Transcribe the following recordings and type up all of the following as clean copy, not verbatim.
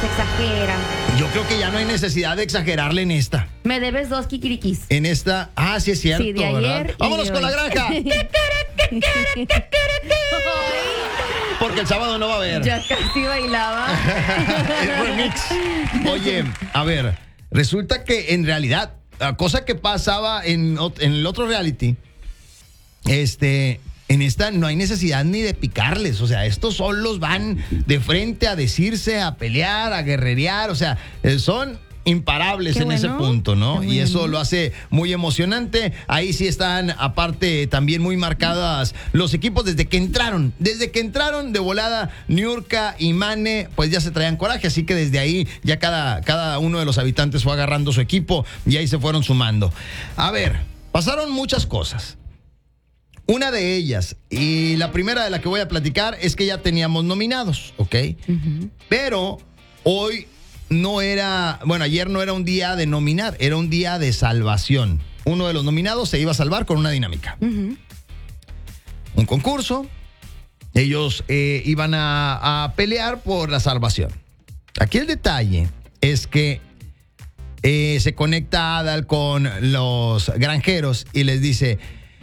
se exagera. Yo creo que ya no hay necesidad de exagerarle en esta. Me debes 2 kikirikis. En esta, sí es cierto, Sí, de ayer ¿verdad? y Vámonos de con la hoy. granja. Porque el sábado no va a haber. Ya casi bailaba. El remix. Oye, a ver, resulta que en realidad, la cosa que pasaba en el otro reality, en esta no hay necesidad ni de picarles. O sea, estos solos van de frente a decirse, a pelear, a guerrerear. O sea, son imparables Qué en ese bueno, punto, ¿no? qué Y eso bueno. lo hace muy emocionante. Ahí sí están, aparte, también muy marcadas los equipos desde que entraron. Desde que entraron de volada, Niurka y Mane, pues ya se traían coraje. Así que desde ahí ya cada uno de los habitantes fue agarrando su equipo y ahí se fueron sumando. A ver, pasaron muchas cosas. Una de ellas, y la primera de la que voy a platicar, es que ya teníamos nominados, ¿ok? Pero hoy no era, bueno, ayer no era un día de nominar, era un día de salvación. Uno de los nominados se iba a salvar con una dinámica. Un concurso, ellos iban a pelear por la salvación. Aquí el detalle es que se conecta Adal con los granjeros y les dice: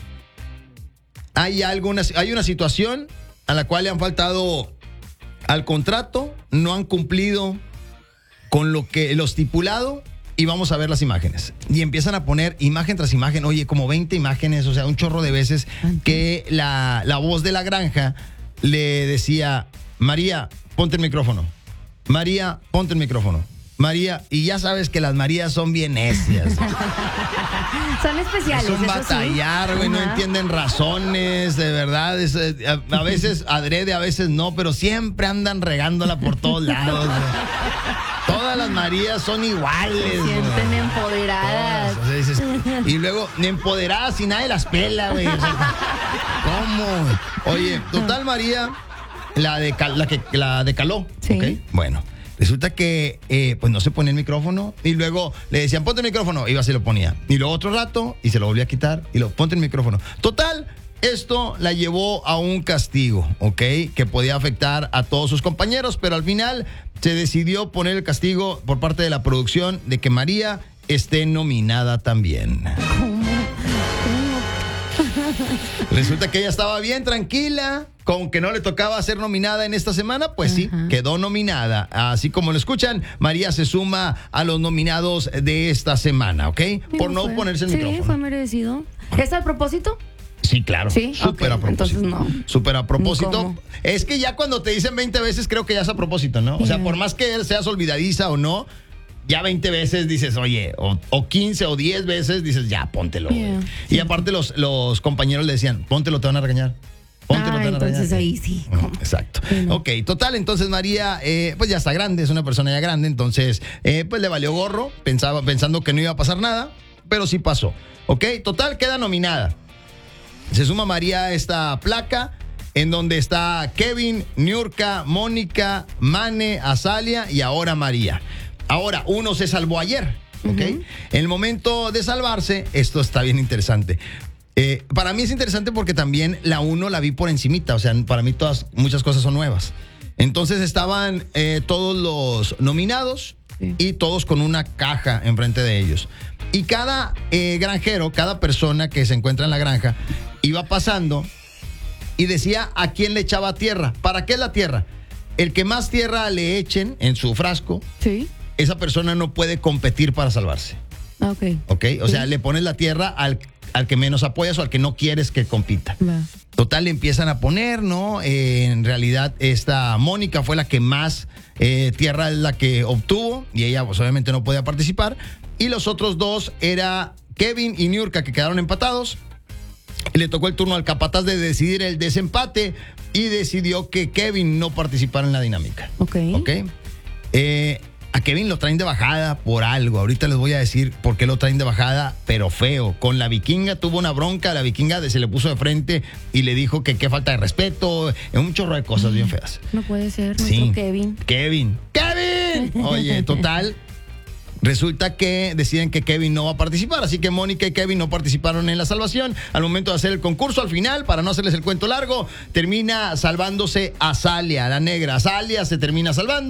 hay una situación a la cual le han faltado al contrato, no han cumplido con lo estipulado y vamos a ver las imágenes. Y empiezan a poner imagen tras imagen, oye, como 20 imágenes, o sea, un chorro de veces que la voz de la granja le decía: María, ponte el micrófono. María, ponte el micrófono. María, y ya sabes que las Marías son bien necias. Son especiales. Es un eso batallar, güey, sí. no Ajá. entienden razones, de verdad. A veces adrede, a veces no, pero siempre andan regándola por todos lados. Güey. Todas las Marías son iguales. Se sienten güey. empoderadas. Todas, o sea, dices, y luego empoderadas y nadie las pela, güey. O sea, ¿cómo? Oye, total María, la de Caló. Sí. ¿Ok? Bueno. Resulta que pues no se ponía el micrófono y luego le decían ponte el micrófono, iba se lo ponía. Y luego otro rato y se lo volvía a quitar y luego ponte el micrófono. Total, esto la llevó a un castigo, ¿ok? Que podía afectar a todos sus compañeros, pero al final se decidió poner el castigo por parte de la producción de que María esté nominada también. Resulta que ella estaba bien tranquila, con que no le tocaba ser nominada en esta semana, pues sí, quedó nominada. Así como lo escuchan, María se suma a los nominados de esta semana, ¿ok? Por no ponerse el micrófono. Sí, fue merecido. ¿Es a propósito? Sí, claro. Sí, Súper ok, a propósito. entonces no. Súper a Ni propósito. cómo. Es que ya cuando te dicen 20 veces, creo que ya es a propósito, ¿no? O sea, por más que seas olvidadiza o no, ya 20 veces dices, oye, o 15 o 10 veces dices, ya, póntelo. Yeah, Y aparte los compañeros le decían, póntelo, te van a regañar. Póntelo, te van a entonces regañar. ahí sí. ¿Cómo? Exacto. Sí, no. Ok, total, entonces María, pues ya está grande, es una persona ya grande, entonces, pues le valió gorro, pensando que no iba a pasar nada, pero sí pasó. Ok, total, queda nominada. Se suma María a esta placa en donde está Kevin, Niurka, Mónica, Mane, Azalia y ahora María. Ahora, uno se salvó ayer, ¿ok? En el momento de salvarse, esto está bien interesante. Para mí es interesante porque también la uno la vi por encimita, o sea, para mí muchas cosas son nuevas. Entonces estaban todos los nominados y todos con una caja enfrente de ellos. Y cada granjero, cada persona que se encuentra en la granja, iba pasando y decía a quién le echaba tierra. ¿Para qué la tierra? El que más tierra le echen en su frasco, Sí. esa persona no puede competir para salvarse. Ok. ¿Ok? O sea, le pones la tierra al que menos apoyas o al que no quieres que compita. Va. Total, le empiezan a poner, ¿no? En realidad, esta Mónica fue la que más tierra es la que obtuvo y ella, pues obviamente no podía participar. Y los otros dos era Kevin y Niurka, que quedaron empatados. Y le tocó el turno al capataz de decidir el desempate y decidió que Kevin no participara en la dinámica. Ok. ¿Ok? A Kevin lo traen de bajada por algo. Ahorita les voy a decir por qué lo traen de bajada, pero feo. Con la vikinga tuvo una bronca, la vikinga se le puso de frente y le dijo que qué falta de respeto, un chorro de cosas bien feas. No puede ser, nuestro Sí. Kevin. ¡Kevin! Oye, total. Resulta que deciden que Kevin no va a participar, así que Mónica y Kevin no participaron en la salvación. Al momento de hacer el concurso, al final, para no hacerles el cuento largo, termina salvándose Azalia, la negra. Azalia se termina salvando.